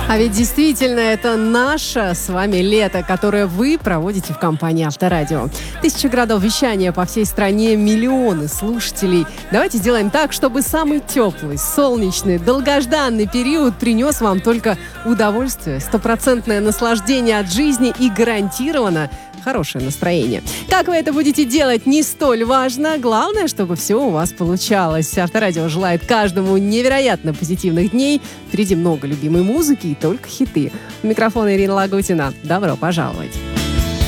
А ведь действительно это наше с вами лето, которое вы проводите в компании Авторадио. 1000 городов вещания по всей стране, миллионы слушателей. Давайте сделаем так, чтобы самый теплый, солнечный, долгожданный период принес вам только удовольствие, стопроцентное наслаждение от жизни и гарантированно хорошее настроение. Как вы это будете делать, не столь важно. Главное, чтобы все у вас получалось. Авторадио желает каждому невероятно позитивных дней. Впереди много любимой музыки и только хиты. У микрофона Ирина Лагутина. Добро пожаловать.